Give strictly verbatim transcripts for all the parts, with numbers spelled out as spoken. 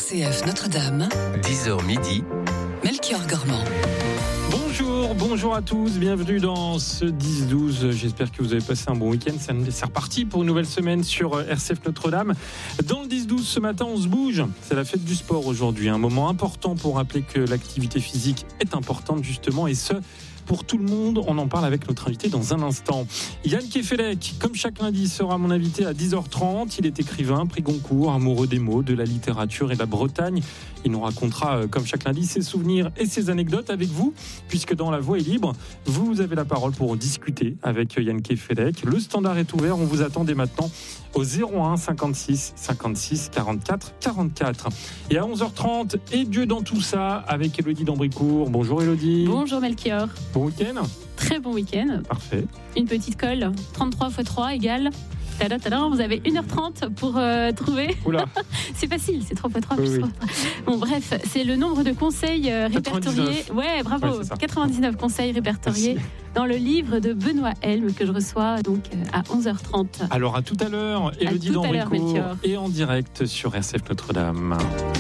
C F Notre-Dame, dix heures midi, Melchior Gormand. Bonjour, bonjour à tous, bienvenue dans ce dix douze. J'espère que vous avez passé un bon week-end. C'est reparti pour une nouvelle semaine sur R C F Notre-Dame. Dans le dix douze ce matin, on se bouge. C'est la fête du sport aujourd'hui. Un moment important pour rappeler que l'activité physique est importante justement, et ce, pour tout le monde. On en parle avec notre invité dans un instant. Yann Kefelec, comme chaque lundi, sera mon invité à dix heures trente. Il est écrivain, prix Goncourt, amoureux des mots, de la littérature et de la Bretagne. Il nous racontera, comme chaque lundi, ses souvenirs et ses anecdotes avec vous, puisque dans La Voix est libre, vous avez la parole pour discuter avec Yann Kefelec. Le standard est ouvert, on vous attend dès maintenant au zéro un cinquante-six cinquante-six quarante-quatre quarante-quatre. Et à onze heures trente, et Dieu dans tout ça, avec Élodie d'Ambricourt. Bonjour Élodie. Bonjour Melchior. Bon week-end. Très bon week-end. Parfait. Une petite colle, trente-trois fois trois égale... Tada, tada, vous avez une heure trente pour euh, trouver. Oula. C'est facile, c'est trois fois trois oui, plus oui. trois. Bon, bref, c'est le nombre de conseils euh, répertoriés. Ouais, bravo. Ouais, quatre-vingt-dix-neuf conseils répertoriés Merci. Dans le livre de Benoît Helm que je reçois donc euh, à onze heures trente. Alors à tout à l'heure, Élodie d'Ambricourt et en direct sur R C F Notre-Dame.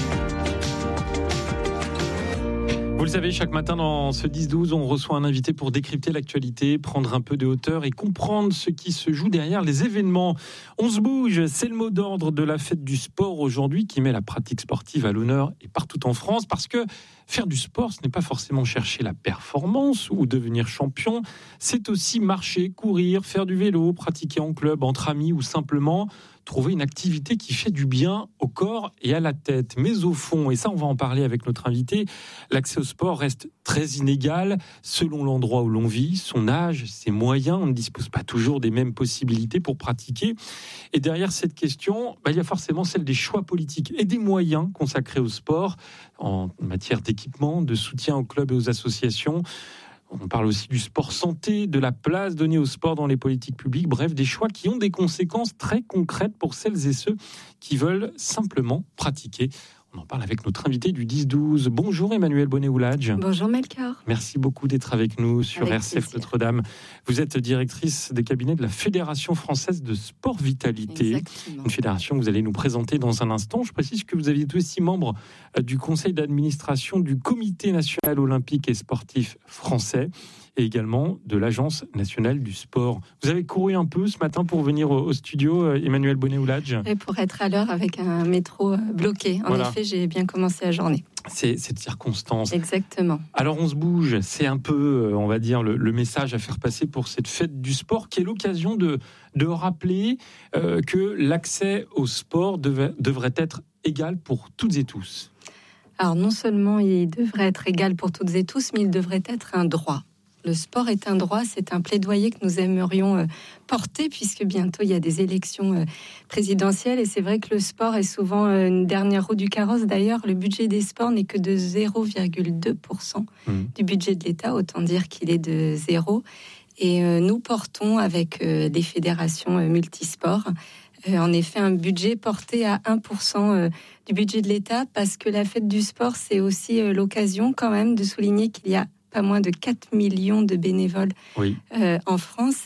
Vous le savez, chaque matin dans ce dix douze, on reçoit un invité pour décrypter l'actualité, prendre un peu de hauteur et comprendre ce qui se joue derrière les événements. On se bouge, c'est le mot d'ordre de la fête du sport aujourd'hui qui met la pratique sportive à l'honneur et partout en France, parce que faire du sport, ce n'est pas forcément chercher la performance ou devenir champion, c'est aussi marcher, courir, faire du vélo, pratiquer en club, entre amis ou simplement trouver une activité qui fait du bien au corps et à la tête. Mais au fond, et ça on va en parler avec notre invité, l'accès au sport reste très inégal selon l'endroit où l'on vit, son âge, ses moyens. On ne dispose pas toujours des mêmes possibilités pour pratiquer. Et derrière cette question, bah, il y a forcément celle des choix politiques et des moyens consacrés au sport en matière d'équipement, de soutien aux clubs et aux associations. On parle aussi du sport santé, de la place donnée au sport dans les politiques publiques, bref, des choix qui ont des conséquences très concrètes pour celles et ceux qui veulent simplement pratiquer. On en parle avec notre invité du dix douze. Bonjour Emmanuelle Bonnet-Oulage. Bonjour Melchior. Merci beaucoup d'être avec nous sur avec R C F plaisir. Notre-Dame. Vous êtes directrice des cabinets de la Fédération française de sport vitalité. Exactement. Une fédération que vous allez nous présenter dans un instant. Je précise que vous aviez aussi membre du conseil d'administration du Comité national olympique et sportif français et également de l'Agence nationale du sport. Vous avez couru un peu ce matin pour venir au studio, Emmanuelle Bonnet-Oulage. Et pour être à l'heure avec un métro bloqué. En voilà. effet, j'ai bien commencé la journée. C'est cette circonstance. Exactement. Alors on se bouge, c'est un peu, on va dire, le, le message à faire passer pour cette fête du sport qui est l'occasion de, de rappeler euh, que l'accès au sport devait, devrait être égal pour toutes et tous. Alors non seulement il devrait être égal pour toutes et tous, mais il devrait être un droit. Le sport est un droit, c'est un plaidoyer que nous aimerions porter, puisque bientôt il y a des élections présidentielles, et c'est vrai que le sport est souvent une dernière roue du carrosse. D'ailleurs, le budget des sports n'est que de zéro virgule deux pour cent mmh. du budget de l'État, autant dire qu'il est de zéro. Et nous portons avec des fédérations multisports, en effet, un budget porté à un pour cent du budget de l'État, parce que la fête du sport, c'est aussi l'occasion quand même de souligner qu'il y a pas moins de quatre millions de bénévoles oui. euh, en France,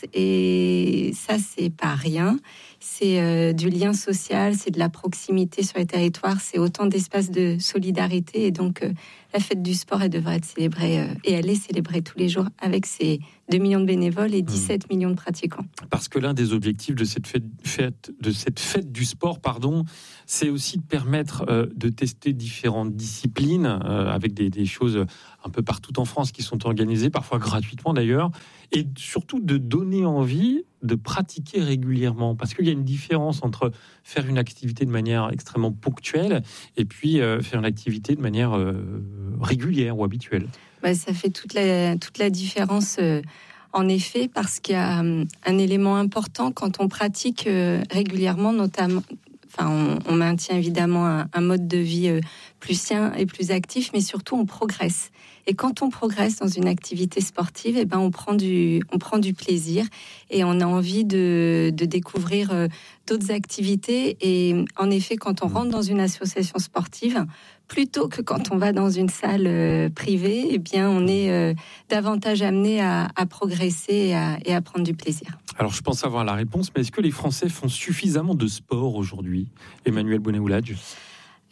et ça c'est pas rien, c'est euh, du lien social, c'est de la proximité sur les territoires, c'est autant d'espaces de solidarité, et donc euh, la fête du sport, elle devrait être célébrée, euh, et elle est célébrée tous les jours avec ses deux millions de bénévoles et dix-sept mmh. millions de pratiquants. Parce que l'un des objectifs de cette fête, fête, de cette fête du sport, pardon, c'est aussi de permettre euh, de tester différentes disciplines euh, avec des, des choses un peu partout en France qui sont organisées, parfois gratuitement d'ailleurs, et surtout de donner envie de pratiquer régulièrement, parce qu'il y a une différence entre faire une activité de manière extrêmement ponctuelle et puis euh, faire une activité de manière euh, régulière ou habituelle. Bah, ça fait toute la, toute la différence, euh, en effet, parce qu'il y a um, un élément important quand on pratique euh, régulièrement, notamment. Enfin, on, on maintient évidemment un, un mode de vie euh, plus sain et plus actif, mais surtout on progresse. Et quand on progresse dans une activité sportive, eh ben on prend du, on prend du plaisir et on a envie de, de découvrir euh, d'autres activités. Et en effet, quand on rentre dans une association sportive, plutôt que quand on va dans une salle euh, privée, eh bien, on est euh, davantage amené à, à progresser et à, et à prendre du plaisir. Alors, je pense avoir la réponse, mais est-ce que les Français font suffisamment de sport aujourd'hui, Emmanuelle Bonnet-Oulage ?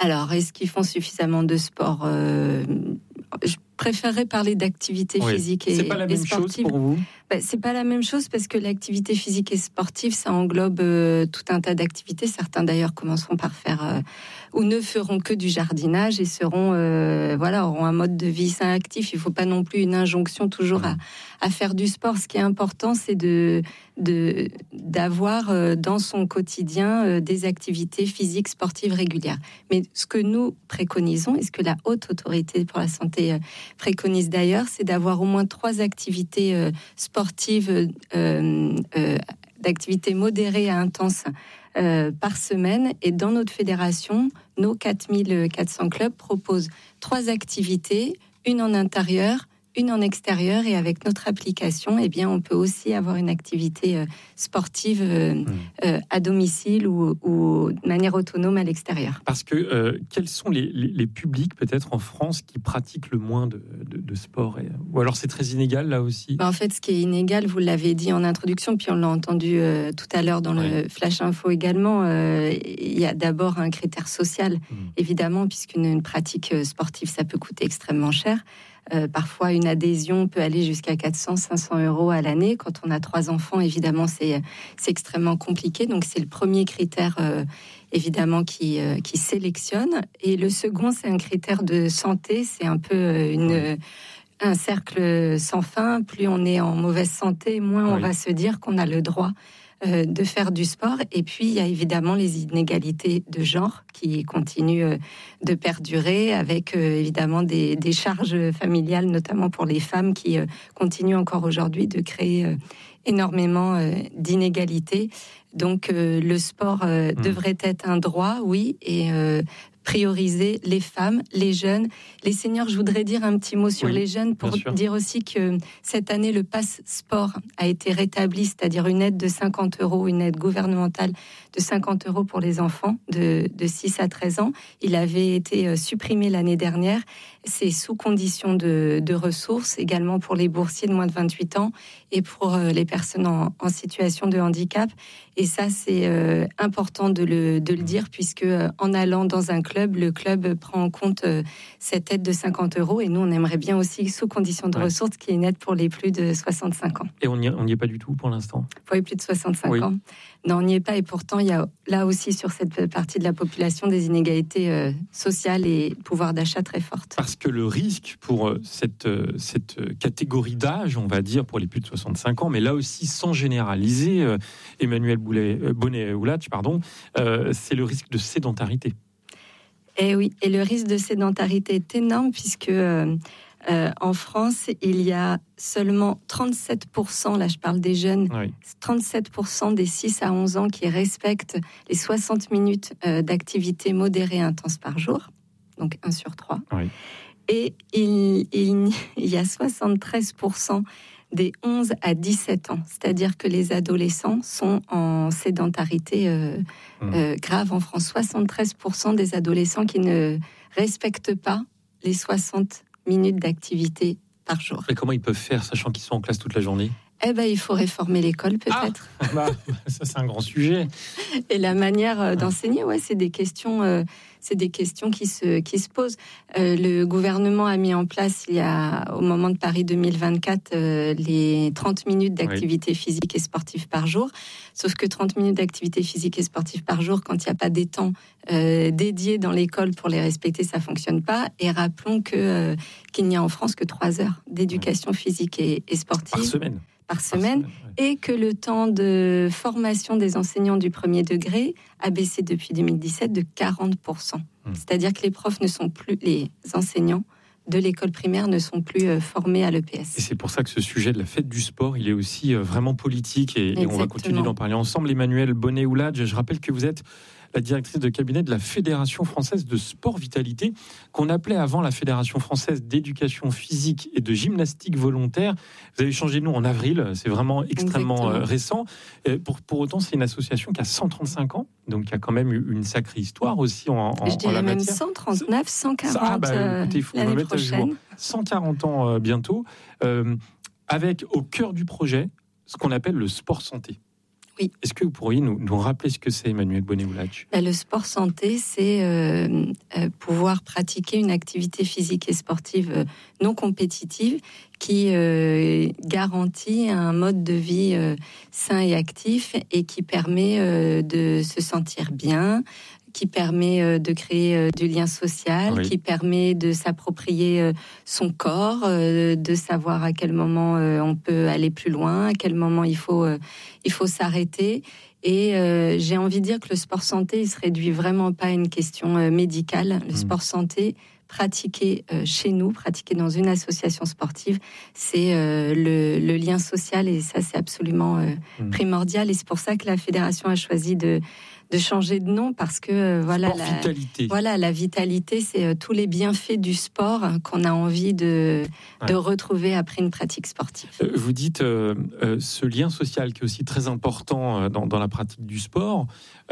Alors, est-ce qu'ils font suffisamment de sport ? euh, Je préférerais parler d'activité oui. physique et, c'est pas la même et sportive. chose pour vous ? Ben, c'est pas la même chose parce que l'activité physique et sportive, ça englobe euh, tout un tas d'activités. Certains d'ailleurs commenceront par faire euh, ou ne feront que du jardinage et seront, euh, voilà, auront un mode de vie sain actif. Il faut pas non plus une injonction toujours à, à faire du sport. Ce qui est important, c'est de, de d'avoir euh, dans son quotidien euh, des activités physiques sportives régulières. Mais ce que nous préconisons et ce que la Haute Autorité pour la Santé euh, préconise d'ailleurs, c'est d'avoir au moins trois activités euh, sportives euh, euh, d'activités modérées à intenses euh, par semaine. Et dans notre fédération, nos quatre mille quatre cents clubs proposent trois activités, une en intérieur, une en extérieur, et avec notre application, eh bien, on peut aussi avoir une activité euh, sportive euh, mmh. euh, à domicile ou, ou de manière autonome à l'extérieur. Parce que euh, quels sont les, les, les publics peut-être en France qui pratiquent le moins de, de, de sport et, ou alors c'est très inégal là aussi ? En fait, ce qui est inégal, vous l'avez dit en introduction, puis on l'a entendu euh, tout à l'heure dans ouais. le Flash Info également, euh, il y a d'abord un critère social, mmh. évidemment, puisqu'une une pratique sportive, ça peut coûter extrêmement cher. Euh, parfois, une adhésion peut aller jusqu'à quatre cents, cinq cents euros à l'année. Quand on a trois enfants, évidemment, c'est, c'est extrêmement compliqué. Donc, c'est le premier critère, euh, évidemment, qui, euh, qui sélectionne. Et le second, c'est un critère de santé. C'est un peu une, oui. un cercle sans fin. Plus on est en mauvaise santé, moins oui. on va se dire qu'on a le droit de faire du sport. Et puis, il y a évidemment les inégalités de genre qui continuent de perdurer avec euh, évidemment des, des charges familiales, notamment pour les femmes, qui euh, continuent encore aujourd'hui de créer euh, énormément euh, d'inégalités. Donc, euh, le sport euh, mmh. devrait être un droit, oui, et euh, prioriser les femmes, les jeunes, les seniors. Je voudrais dire un petit mot sur oui, les jeunes pour dire aussi que cette année, le pass sport a été rétabli, c'est-à-dire une aide de cinquante euros, une aide gouvernementale de cinquante euros pour les enfants de, de six à treize ans. Il avait été supprimé l'année dernière. C'est sous condition de, de ressources, également pour les boursiers de moins de vingt-huit ans et pour les personnes en, en situation de handicap. Et ça, c'est euh, important de le, de le dire, puisque euh, en allant dans un club, le club prend en compte euh, cette aide de cinquante euros. Et nous, on aimerait bien aussi, sous condition de ouais. ressources, qu'il y ait une aide pour les plus de soixante-cinq ans. Et on n'y on n'y est pas du tout pour l'instant ? Pour les plus de soixante-cinq oui. ans. Non, on n'y est pas. Et pourtant, il y a là aussi, sur cette partie de la population, des inégalités euh, sociales et pouvoir d'achat très fortes. Parce que le risque pour euh, cette, euh, cette catégorie d'âge, on va dire, pour les plus de soixante-cinq ans, mais là aussi, sans généraliser, euh, Emmanuel Bonnet-Oulatch, pardon, euh, c'est le risque de sédentarité. Et oui, et le risque de sédentarité est énorme, puisque euh, euh, en France, il y a seulement trente-sept pour cent, là je parle des jeunes, oui. trente-sept pour cent des six à onze ans qui respectent les soixante minutes euh, d'activité modérée intense par jour, donc un sur trois. Oui. Et il, il, il y a soixante-treize pour cent des onze à dix-sept ans, c'est-à-dire que les adolescents sont en sédentarité euh, mmh. euh, grave en France. soixante-treize pour cent des adolescents qui ne respectent pas les soixante minutes d'activité par jour. Et comment ils peuvent faire, sachant qu'ils sont en classe toute la journée ? Eh ben, il faut réformer l'école, peut-être. Ah, bah, ça, c'est un grand sujet. Et la manière d'enseigner, ouais, c'est des questions, euh, c'est des questions qui se qui se posent. Euh, le gouvernement a mis en place, il y a au moment de Paris deux mille vingt-quatre, euh, les trente minutes d'activité oui. physique et sportive par jour. Sauf que trente minutes d'activité physique et sportive par jour, quand il n'y a pas des temps euh, dédiés dans l'école pour les respecter, ça fonctionne pas. Et rappelons que euh, qu'il n'y a en France que trois heures d'éducation oui. physique et, et sportive par semaine. par semaine, par semaine ouais. et que le temps de formation des enseignants du premier degré a baissé depuis deux mille dix-sept de quarante pour cent. Mmh. C'est-à-dire que les profs ne sont plus, les enseignants de l'école primaire ne sont plus euh, formés à l'E P S. Et c'est pour ça que ce sujet de la fête du sport, il est aussi euh, vraiment politique et, et on va continuer d'en parler ensemble. Emmanuel Bonnet-Oulatch, je rappelle que vous êtes la directrice de cabinet de la Fédération française de sport vitalité, qu'on appelait avant la Fédération française d'éducation physique et de gymnastique volontaire. Vous avez changé de nom en avril, c'est vraiment extrêmement euh, récent. Et pour, pour autant, c'est une association qui a cent trente-cinq ans, donc qui a quand même une sacrée histoire aussi en, en, Je dirais en la même matière. cent trente-neuf, cent quarante ah bah, écoutez, il faut l'année me mettre prochaine. À jour. cent quarante ans euh, bientôt, euh, avec au cœur du projet ce qu'on appelle le sport santé. Oui. Est-ce que vous pourriez nous, nous rappeler ce que c'est, Emmanuelle Bonnet-Oulage ? Le sport santé, c'est euh, euh, pouvoir pratiquer une activité physique et sportive euh, non compétitive qui euh, garantit un mode de vie euh, sain et actif et qui permet euh, de se sentir bien, qui permet euh, de créer euh, du lien social, oui. qui permet de s'approprier euh, son corps, euh, de savoir à quel moment euh, on peut aller plus loin, à quel moment il faut, euh, il faut s'arrêter. Et euh, j'ai envie de dire que le sport santé, il se réduit vraiment pas à une question euh, médicale. Le mmh. sport santé, pratiqué euh, chez nous, pratiqué dans une association sportive, c'est euh, le, le lien social et ça, c'est absolument euh, mmh. primordial. Et c'est pour ça que la fédération a choisi de de changer de nom parce que euh, voilà, sport la, vitalité. voilà la vitalité, c'est euh, tous les bienfaits du sport hein, qu'on a envie de, ouais. de retrouver après une pratique sportive. Euh, vous dites euh, euh, ce lien social qui est aussi très important euh, dans, dans la pratique du sport.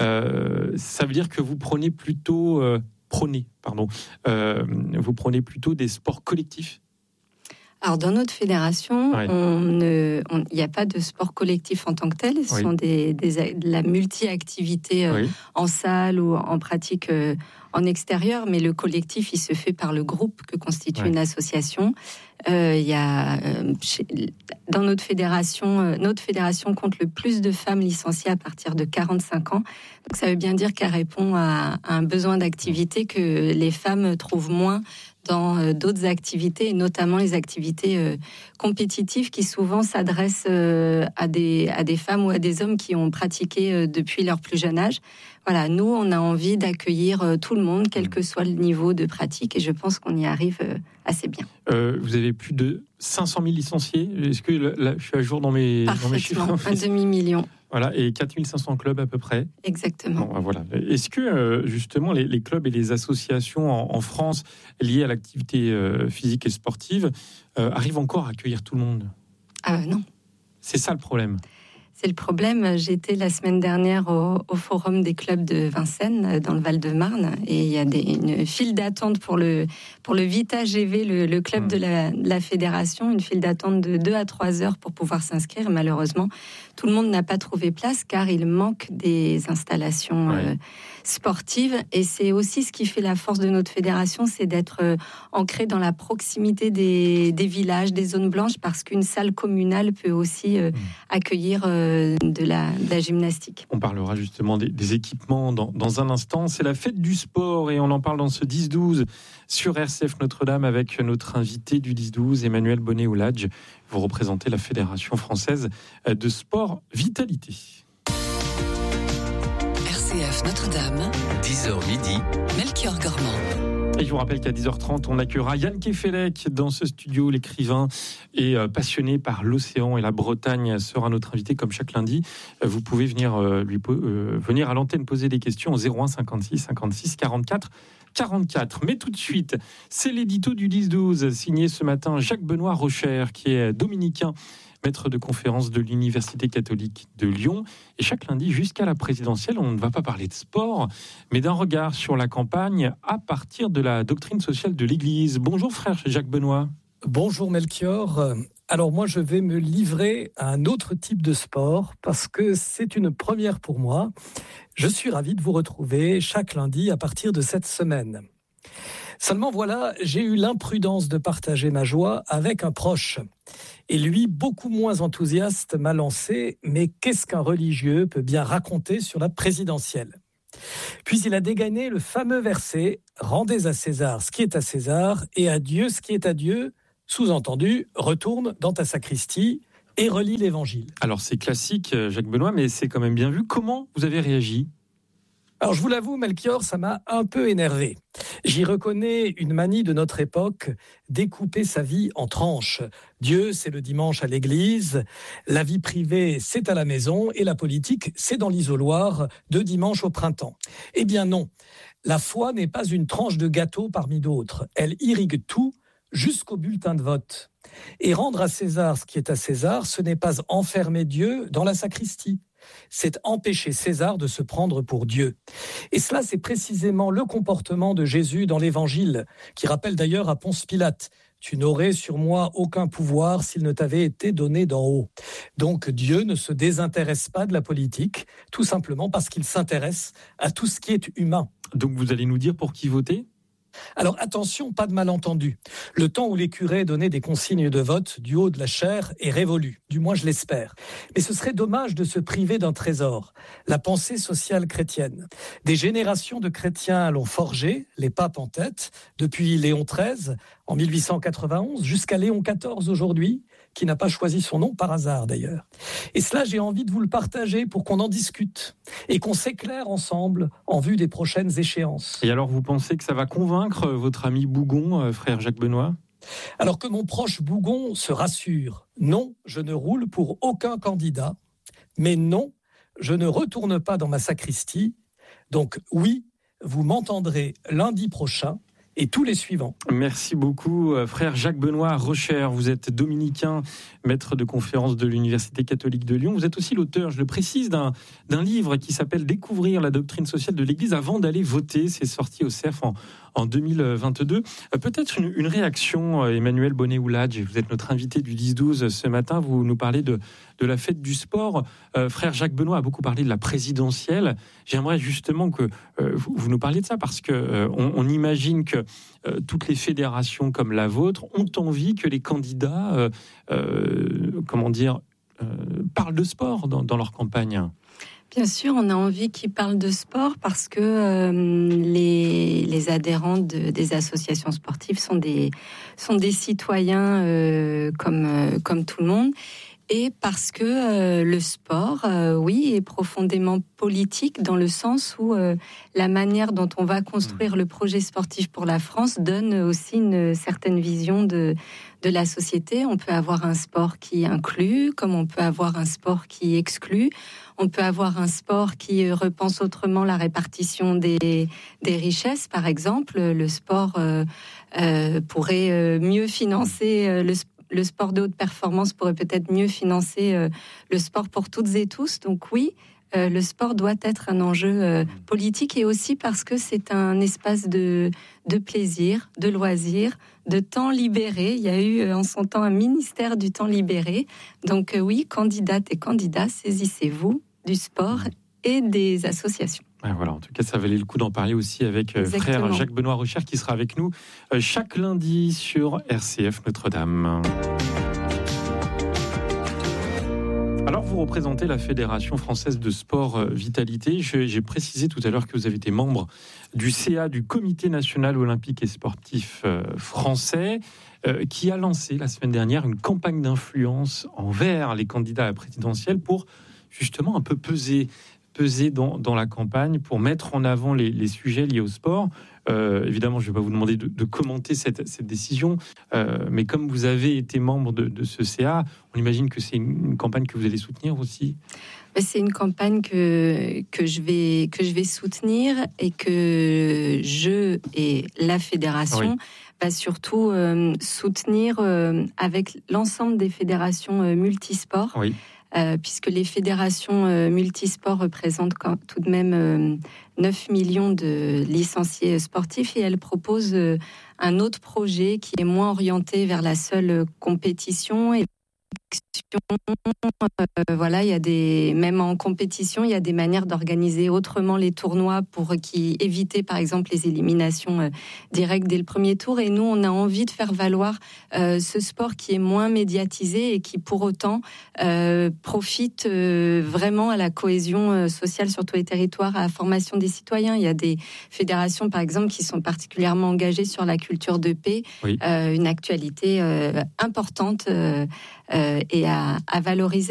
Euh, ça veut dire que vous prenez plutôt, euh, prenez, pardon, euh, vous prenez plutôt des sports collectifs. Alors, dans notre fédération, ouais. il n'y a pas de sport collectif en tant que tel. Ce oui. sont des, des, de la multi-activité euh, oui. en salle ou en pratique euh, en extérieur, mais le collectif, il se fait par le groupe que constitue ouais. une association. Euh, il y a, euh, chez, dans notre fédération, euh, notre fédération compte le plus de femmes licenciées à partir de quarante-cinq ans. Donc, ça veut bien dire qu'elle répond à, à un besoin d'activité que les femmes trouvent moins dans euh, d'autres activités, et notamment les activités euh, compétitives qui souvent s'adressent euh, à, des, à des femmes ou à des hommes qui ont pratiqué euh, depuis leur plus jeune âge. Voilà, nous, on a envie d'accueillir euh, tout le monde, quel que soit le niveau de pratique, et je pense qu'on y arrive euh, assez bien. Euh, vous avez plus de cinq cent mille licenciés. Est-ce que là, je suis à jour dans mes, dans mes chiffres ? Un demi-million. Voilà, et quatre mille cinq cents clubs à peu près. Exactement. Bon, voilà. Est-ce que euh, justement les, les clubs et les associations en, en France liées à l'activité euh, physique et sportive euh, arrivent encore à accueillir tout le monde ? Ah euh, non. C'est ça le problème. C'est le problème. J'étais la semaine dernière au, au forum des clubs de Vincennes, dans le Val-de-Marne, et il y a des, une file d'attente pour le, pour le Vita G V, le, le club mmh. de, la, de la fédération, une file d'attente de deux à trois heures pour pouvoir s'inscrire. Malheureusement, tout le monde n'a pas trouvé place car il manque des installations ouais. euh, sportives. Et c'est aussi ce qui fait la force de notre fédération, c'est d'être euh, ancré dans la proximité des, des villages, des zones blanches, parce qu'une salle communale peut aussi euh, mmh. accueillir euh, De la, de la gymnastique. On parlera justement des, des équipements dans, dans un instant. C'est la fête du sport et on en parle dans ce dix douze sur R C F Notre-Dame avec notre invité du dix douze, Emmanuelle Bonnet-Oulage. Vous représentez la Fédération française de sport vitalité. R C F Notre-Dame, dix heures midi, Melchior Gormand. Et je vous rappelle qu'à dix heures trente, on accueillera Yann Kefelec dans ce studio. L'écrivain et euh, passionné par l'océan et la Bretagne sera notre invité comme chaque lundi. Euh, vous pouvez venir, euh, lui, euh, venir à l'antenne poser des questions au zéro un cinquante-six cinquante-six quarante-quatre quarante-quatre. Mais tout de suite, c'est l'édito du dix douze, signé ce matin Jacques-Benoît Rocher, qui est dominicain, maître de conférence de l'Université catholique de Lyon. Et chaque lundi, jusqu'à la présidentielle, on ne va pas parler de sport, mais d'un regard sur la campagne à partir de la doctrine sociale de l'Église. Bonjour frère Jacques-Benoît. Bonjour Melchior. Alors moi, je vais me livrer à un autre type de sport parce que c'est une première pour moi. Je suis ravi de vous retrouver chaque lundi à partir de cette semaine. Seulement voilà, j'ai eu l'imprudence de partager ma joie avec un proche. Et lui, beaucoup moins enthousiaste, m'a lancé « Mais qu'est-ce qu'un religieux peut bien raconter sur la présidentielle ?» Puis il a dégainé le fameux verset « Rendez à César ce qui est à César et à Dieu ce qui est à Dieu », sous-entendu « Retourne dans ta sacristie et relis l'Évangile ». Alors c'est classique, Jacques-Benoît, mais c'est quand même bien vu. Comment vous avez réagi ? Alors je vous l'avoue, Melchior, ça m'a un peu énervé. J'y reconnais une manie de notre époque, découper sa vie en tranches. Dieu, c'est le dimanche à l'église, la vie privée, c'est à la maison, et la politique, c'est dans l'isoloir, de dimanche au printemps. Eh bien non, la foi n'est pas une tranche de gâteau parmi d'autres. Elle irrigue tout jusqu'au bulletin de vote. Et rendre à César ce qui est à César, ce n'est pas enfermer Dieu dans la sacristie. C'est empêcher César de se prendre pour Dieu. Et cela, c'est précisément le comportement de Jésus dans l'Évangile, qui rappelle d'ailleurs à Ponce Pilate. tu n'aurais sur moi aucun pouvoir s'il ne t'avait été donné d'en haut. Donc Dieu ne se désintéresse pas de la politique, tout simplement parce qu'il s'intéresse à tout ce qui est humain. Donc vous allez nous dire pour qui voter ? Alors attention, pas de malentendu. Le temps où les curés donnaient des consignes de vote du haut de la chaire est révolu, du moins je l'espère. Mais ce serait dommage de se priver d'un trésor, la pensée sociale chrétienne. Des générations de chrétiens l'ont forgée, les papes en tête, depuis Léon treize en mille huit cent quatre-vingt-onze jusqu'à Léon quatorze aujourd'hui, qui n'a pas choisi son nom par hasard d'ailleurs. Et cela, j'ai envie de vous le partager pour qu'on en discute et qu'on s'éclaire ensemble en vue des prochaines échéances. Et alors, vous pensez que ça va convaincre votre ami Bougon, frère Jacques Benoît ? Alors que mon proche Bougon se rassure. Non, je ne roule pour aucun candidat, mais non, je ne retourne pas dans ma sacristie. Donc oui, vous m'entendrez lundi prochain et tous les suivants. Merci beaucoup, frère Jacques Benoît Rocher. Vous êtes dominicain, maître de conférence de l'Université catholique de Lyon. Vous êtes aussi l'auteur, je le précise, d'un, d'un livre qui s'appelle « Découvrir la doctrine sociale de l'Église avant d'aller voter ». C'est sorti au C E F en, en deux mille vingt-deux. Peut-être une, une réaction, Emmanuel Bonnet-Ouladj. Vous êtes notre invité du dix douze ce matin. Vous nous parlez de, de la fête du sport. Euh, frère Jacques Benoît a beaucoup parlé de la présidentielle. J'aimerais justement que euh, vous, vous nous parliez de ça parce qu'on euh, on imagine que euh, toutes les fédérations comme la vôtre ont envie que les candidats, euh, euh, comment dire, euh, parlent de sport dans, dans leur campagne. Bien sûr, on a envie qu'ils parlent de sport parce que euh, les, les adhérents de, des associations sportives sont des, sont des citoyens euh, comme, euh, comme tout le monde. Et parce que euh, le sport, euh, oui, est profondément politique dans le sens où euh, la manière dont on va construire le projet sportif pour la France donne aussi une certaine vision de, de la société. On peut avoir un sport qui inclut, comme on peut avoir un sport qui exclut. On peut avoir un sport qui repense autrement la répartition des, des richesses, par exemple. Le sport euh, euh, pourrait euh, mieux financer euh, le sport. Le sport de haute performance pourrait peut-être mieux financer euh, le sport pour toutes et tous. Donc oui, euh, le sport doit être un enjeu euh, politique et aussi parce que c'est un espace de, de plaisir, de loisir, de temps libéré. Il y a eu euh, en son temps un ministère du temps libéré. Donc euh, oui, candidates et candidats, saisissez-vous du sport et des associations. Voilà, en tout cas, ça valait le coup d'en parler aussi avec euh, frère Jacques Benoît Rocher qui sera avec nous euh, chaque lundi sur R C F Notre-Dame. Alors, vous représentez la Fédération française de sport Vitalité. Je, j'ai précisé tout à l'heure que vous avez été membre du C A, du Comité national olympique et sportif euh, français, euh, qui a lancé la semaine dernière une campagne d'influence envers les candidats à la présidentielle pour justement un peu peser peser dans, dans la campagne pour mettre en avant les, les sujets liés au sport. Euh, évidemment, je ne vais pas vous demander de, de commenter cette, cette décision, euh, mais comme vous avez été membre de, de ce C A, on imagine que c'est une, une campagne que vous allez soutenir aussi. C'est une campagne que, que, je vais, que je vais soutenir et que je et la fédération oui. va surtout euh, soutenir euh, avec l'ensemble des fédérations euh, multisports. Oui. Euh, puisque les fédérations euh, multisports représentent quand, tout de même euh, neuf millions de licenciés sportifs et elles proposent euh, un autre projet qui est moins orienté vers la seule compétition et Euh, voilà, il y a des, même en compétition, il y a des manières d'organiser autrement les tournois pour qui éviter, par exemple, les éliminations euh, directes dès le premier tour. Et nous, on a envie de faire valoir euh, ce sport qui est moins médiatisé et qui, pour autant, euh, profite euh, vraiment à la cohésion euh, sociale sur tous les territoires, à la formation des citoyens. Il y a des fédérations, par exemple, qui sont particulièrement engagées sur la culture de paix, oui. euh, une actualité euh, importante euh, euh, et à, à valoriser.